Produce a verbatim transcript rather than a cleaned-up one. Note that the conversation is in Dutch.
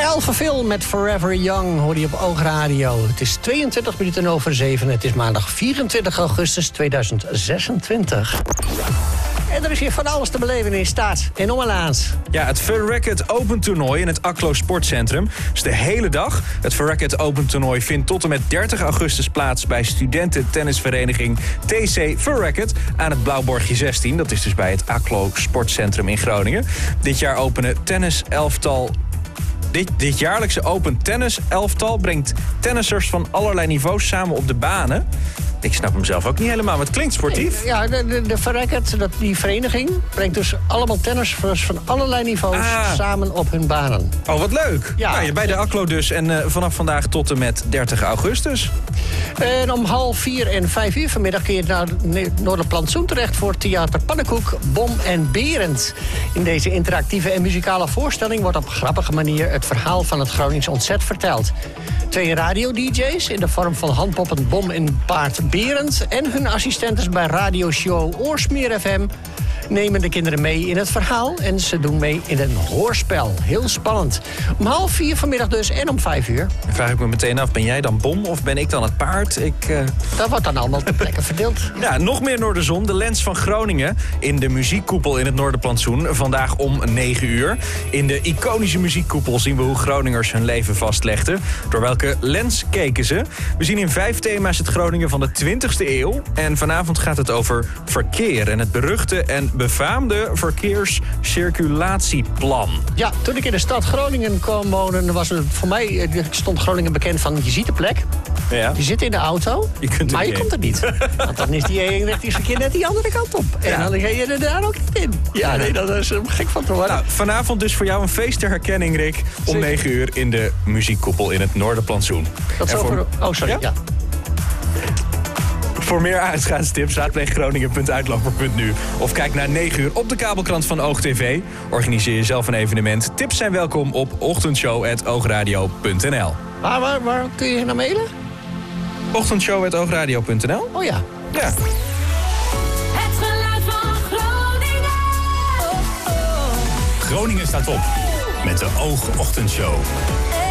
Elfenville met Forever Young hoor je op Oogradio. Het is tweeëntwintig minuten over zeven. Het is maandag vierentwintig augustus tweeduizend zesentwintig. En er is hier van alles te beleven in Staat en Omelaans. Ja, het Verracket Open Toernooi in het Aklo Sportcentrum. Dus de hele dag. Het Verracket Open Toernooi vindt tot en met dertig augustus plaats bij studententennisvereniging T C Verracket aan het Blauwborgje zestien. Dat is dus bij het Aklo Sportcentrum in Groningen. Dit jaar openen tenniselftal... Dit, dit jaarlijkse Open Tennis elftal brengt tennissers van allerlei niveaus samen op de banen. Ik snap hem zelf ook niet helemaal, maar het klinkt sportief. Ja, de, de, de Verracket, dat, die vereniging, brengt dus allemaal tennissers van allerlei niveaus ah. samen op hun banen. Oh, wat leuk. Ja. Nou, bij de Aklo dus. En uh, vanaf vandaag tot en met dertig augustus. En om half vier en vijf uur vanmiddag kun je naar Noorderplantsoen terecht voor Theater Pannenkoek, Bom en Berend. In deze interactieve en muzikale voorstelling wordt op grappige manier het verhaal van het Gronings ontzet verteld. Twee radio-D J's in de vorm van handpoppen Bom en Paard Berend en hun assistentes bij radioshow Oorsmeer F M nemen de kinderen mee in het verhaal en ze doen mee in een hoorspel. Heel spannend. Om half vier vanmiddag dus en om vijf uur. Dan vraag ik me meteen af, ben jij dan Bom of ben ik dan het paard? Ik, uh... Dat wordt dan allemaal op plekken verdeeld. Ja, nog meer Noorderzon. De Lens van Groningen in de muziekkoepel in het Noorderplantsoen. Vandaag om negen uur. In de iconische muziekkoepel zien we hoe Groningers hun leven vastlegden. Door welke lens keken ze? We zien in vijf thema's het Groningen van de twintigste eeuw. En vanavond gaat het over verkeer en het beruchte en befaamde verkeerscirculatieplan. Ja, toen ik in de stad Groningen kwam wonen, was het voor mij, stond Groningen bekend van, je ziet de plek, ja. je zit in de auto, je kunt maar je in. komt er niet. Want dan is die eenrichtingsverkeer net die andere kant op. En ja. dan ga je er daar ook niet in. Ja, nee, dat is um, gek van te horen. Nou, vanavond dus voor jou een feest ter herkenning, Rick, om Zeker. negen uur in de muziekkoepel in het Noorderplantsoen. Dat is over... Voor... Oh, sorry, ja. ja. Voor meer uitgaanstips raadpleeg groningen punt uitloper punt n u of kijk naar negen uur op de kabelkrant van Oog T V. Organiseer jezelf een evenement. Tips zijn welkom op ochtendshow at oogradio punt n l. Waar, waar, waar kun je naar mailen? ochtendshow at oogradio punt n l. Oh ja. Ja. Het geluid van Groningen. Groningen staat op met de Oog Ochtendshow.